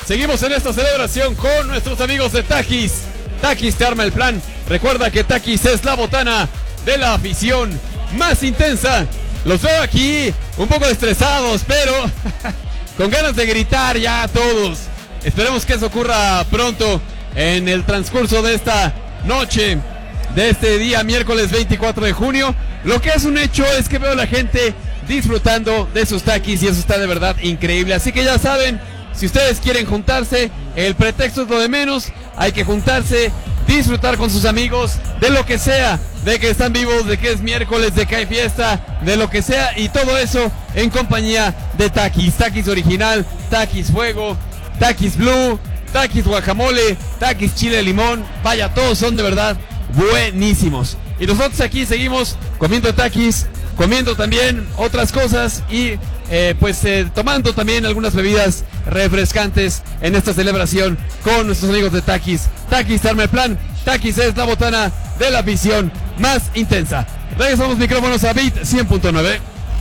Seguimos en esta celebración con nuestros amigos de Takis. Takis te arma el plan. Recuerda que Takis es la botana de la afición más intensa. Los veo aquí un poco estresados, pero con ganas de gritar ya todos. Esperemos que eso ocurra pronto en el transcurso de esta noche, de este día miércoles 24 de junio. Lo que es un hecho es que veo a la gente disfrutando de sus Takis y eso está de verdad increíble. Así que ya saben, si ustedes quieren juntarse, el pretexto es lo de menos. Hay que juntarse, disfrutar con sus amigos de lo que sea, de que están vivos, de que es miércoles, de que hay fiesta, de lo que sea, y todo eso en compañía de Takis. Takis original, Takis fuego, Takis blue, Takis guacamole, Takis chile limón. Vaya, todos son de verdad buenísimos. Y nosotros aquí seguimos comiendo Takis, comiendo también otras cosas y tomando también algunas bebidas refrescantes en esta celebración con nuestros amigos de Takis. Takis te arma el plan. Takis es la botana de la visión más intensa. Regresamos micrófonos a Beat 100.9.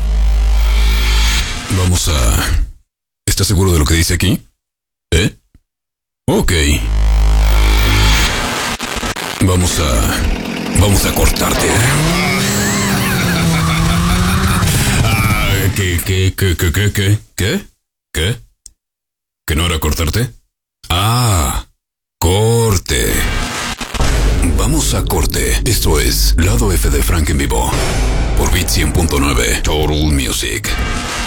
Vamos a... ¿Estás seguro de lo que dice aquí? ¿Eh? Ok. Vamos a cortarte. ¿Qué? ¿Que no era cortarte? Ah, corte. Vamos a corte. Esto es Lado F de Frank en vivo por Beat 100.9 Total Music.